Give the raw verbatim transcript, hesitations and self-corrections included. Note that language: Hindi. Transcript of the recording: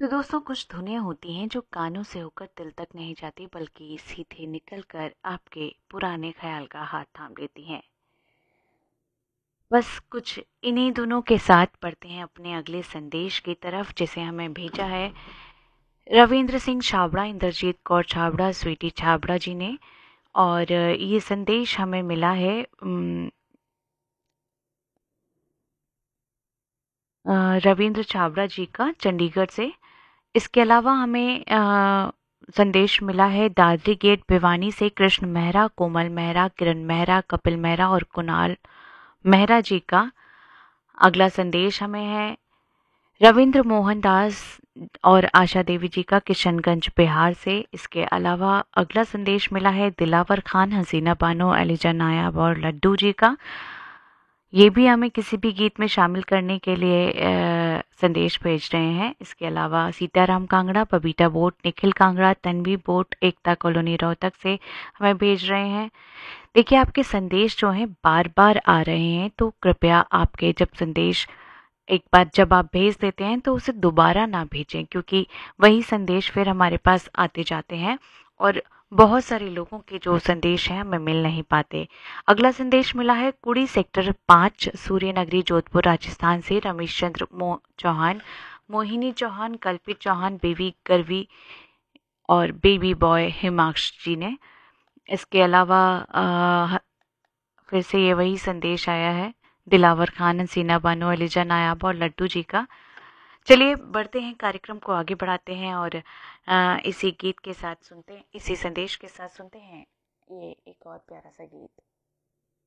तो दोस्तों, कुछ धुनें होती हैं जो कानों से होकर दिल तक नहीं जाती, बल्कि सीधे निकलकर आपके पुराने ख्याल का हाथ थाम लेती हैं। बस कुछ इन्हीं धुनों के साथ बढ़ते हैं अपने अगले संदेश की तरफ, जिसे हमें भेजा है रविंद्र सिंह छाबड़ा, इंद्रजीत कौर छाबड़ा, स्वीटी छाबड़ा जी ने। और ये संदेश हमें मिला है अम, अ, रविंद्र छाबड़ा जी का, चंडीगढ़ से। इसके अलावा हमें अ, संदेश मिला है दादरी गेट भिवानी से कृष्ण मेहरा, कोमल मेहरा, किरण मेहरा, कपिल मेहरा और कुणाल मेहरा जी का। अगला संदेश हमें है रविंद्र मोहन दास और आशा देवी जी का, किशनगंज बिहार से। इसके अलावा अगला संदेश मिला है दिलावर खान, हसीना बानो, एलिजा नायाब और लड्डू जी का। ये भी हमें किसी भी गीत में शामिल करने के लिए अ, संदेश भेज रहे हैं। इसके अलावा सीताराम कांगड़ा, बबीता बोट, निखिल कांगड़ा, तन्वी बोट, एकता कॉलोनी रोहतक से हमें भेज रहे हैं। देखिए, आपके संदेश जो हैं बार बार आ रहे हैं, तो कृपया आपके जब संदेश एक बार जब आप भेज देते हैं तो उसे दोबारा ना भेजें, क्योंकि वही संदेश फिर हमारे पास आते जाते हैं और बहुत सारे लोगों के जो संदेश हैं हमें मिल नहीं पाते। अगला संदेश मिला है कुड़ी सेक्टर पाँच, सूर्यनगरी, जोधपुर, राजस्थान से रमेश चंद्र मो चौहान, मोहिनी चौहान, कल्पित चौहान, बेबी करवी और बेबी बॉय हिमाक्ष जी ने। इसके अलावा अ, फिर से ये वही संदेश आया है दिलावर खान, हसीना बानो, एलिजा नायाब और लड्डू जी का। चलिए बढ़ते हैं, कार्यक्रम को आगे बढ़ाते हैं और अ, इसी गीत के साथ सुनते हैं, इसी संदेश के साथ सुनते हैं ये एक और प्यारा सा गीत।